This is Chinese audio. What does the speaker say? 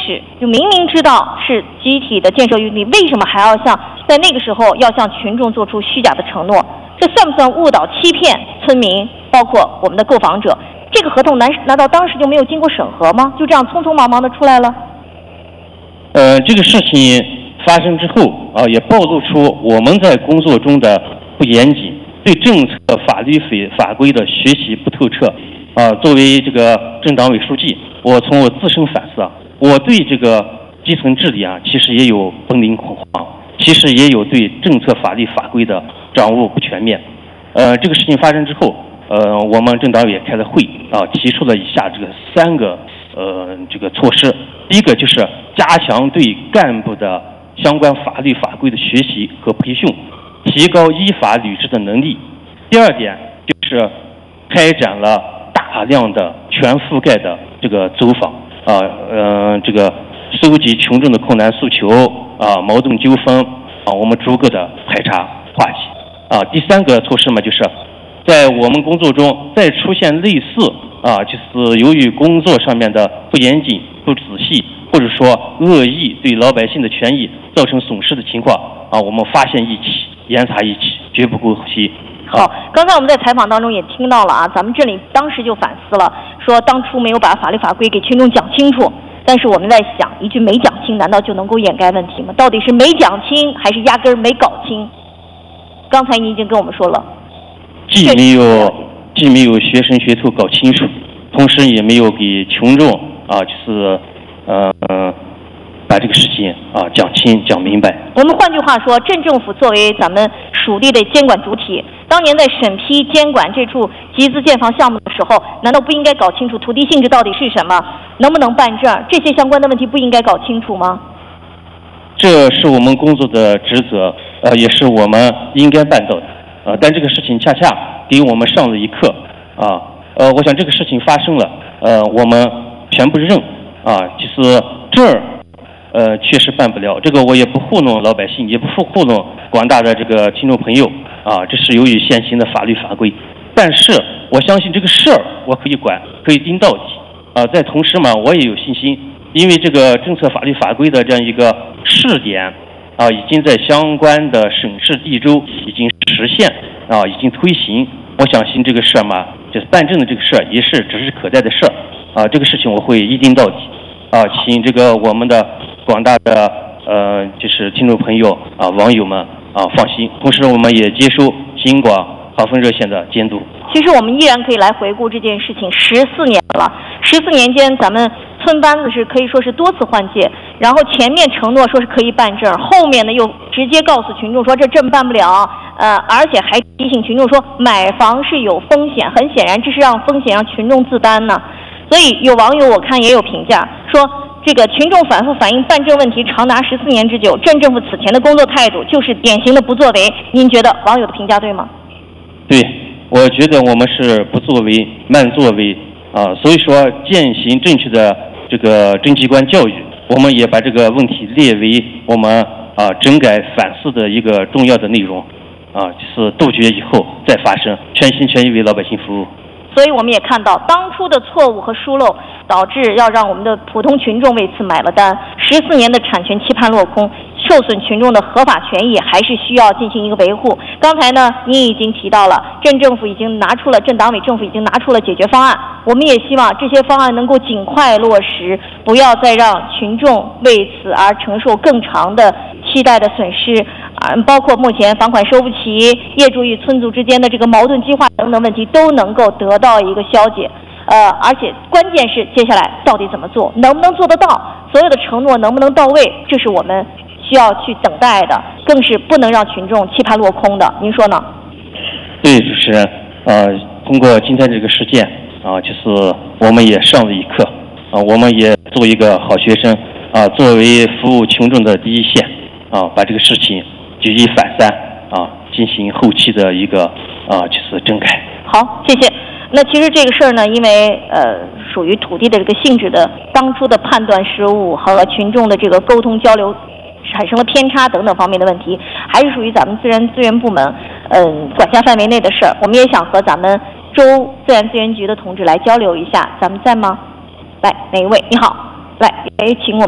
是，就明明知道是集体的建设用地，为什么还要在那个时候要向群众做出虚假的承诺？这算不算误导欺骗村民，包括我们的购房者？这个合同难道当时就没有经过审核吗？就这样匆匆忙忙的出来了？ 这个事情发生之后也暴露出我们在工作中的不严谨，对政策法律法规的学习不透彻。作为这个镇党委书记，我从我自身反思我对这个基层治理其实也有本领恐慌，其实也有对政策法律法规的掌握不全面。这个事情发生之后，我们镇党委也开了会提出了以下这个3个这个措施。第一个就是加强对干部的相关法律法规的学习和培训，提高依法履职的能力。第二点就是开展了大量的全覆盖的这个走访这个收集群众的困难诉求矛盾纠纷我们逐个的排查化解第3个措施嘛，就是在我们工作中再出现类似就是由于工作上面的不严谨、不仔细，或者说恶意对老百姓的权益造成损失的情况我们发现一起，严查一起，绝不姑息。 好，刚才我们在采访当中也听到了咱们这里当时就反思了，说当初没有把法律法规给群众讲清楚。但是我们在想，一句没讲清，难道就能够掩盖问题吗？到底是没讲清，还是压根儿没搞清？刚才你已经跟我们说了， 既没有学深学透搞清楚，同时也没有给群众就是把这个事情讲清讲明白。 我们换句话说，镇政府作为咱们属地的监管主体，当年在审批监管这处集资建房项目的时候，难道不应该搞清楚土地性质到底是什么，能不能办证，这些相关的问题不应该搞清楚吗？ 这是我们工作的职责，也是我们应该办到的。但这个事情恰恰给我们上了一课我想这个事情发生了，我们全部认就是这儿确实办不了，这个我也不糊弄老百姓，也不糊弄广大的这个听众朋友这是由于现行的法律法规。但是我相信这个事儿我可以管，可以盯到底在同时嘛，我也有信心，因为这个政策法律法规的这样一个试点已经在相关的省市地州已经实现已经推行。我相信这个事儿嘛，就是办证的这个事儿也是指日可待的事儿这个事情我会一盯到底请这个我们的广大的就是听众朋友网友们放心。同时我们也接收京广航风热线的监督。 其实我们依然可以来回顾这件事情14年了，14年间咱们村班子是可以说是多次换届，然后前面承诺说是可以办证，后面呢又直接告诉群众说这证办不了，而且还提醒群众说买房是有风险，很显然这是让风险让群众自担呢。所以有网友我看也有评价说，这个群众反复反映办证问题长达14年之久，镇政府此前的工作态度就是典型的不作为。您觉得网友的评价对吗？ 对，我觉得我们是不作为、慢作为所以说践行正确的这个政绩观教育，我们也把这个问题列为我们整改反思的一个重要的内容就是杜绝以后再发生，全心全意为老百姓服务。 所以我们也看到当初的错误和疏漏导致要让我们的普通群众为此买了单，14年的产权期盼落空，受损群众的合法权益还是需要进行一个维护。刚才呢您已经提到了镇党委政府已经拿出了解决方案，我们也希望这些方案能够尽快落实，不要再让群众为此而承受更长的期待的损失包括目前房款收不齐、业主与村组之间的这个矛盾激化等等问题都能够得到一个消解。而且关键是接下来到底怎么做，能不能做得到，所有的承诺能不能到位，这是我们需要去等待的，更是不能让群众期盼落空的。您说呢？ 对，主持人通过今天这个事件就是我们也上了一课我们也做一个好学生作为服务群众的第一线把这个事情举一反三进行后期的一个就是整改。 好，谢谢。那其实这个事儿呢，因为属于土地的这个性质的当初的判断失误和群众的这个沟通交流产生了偏差等等方面的问题，还是属于咱们自然资源部门管辖范围内的事儿。我们也想和咱们州自然资源局的同志来交流一下，咱们在吗？来，哪一位？你好，来，请我们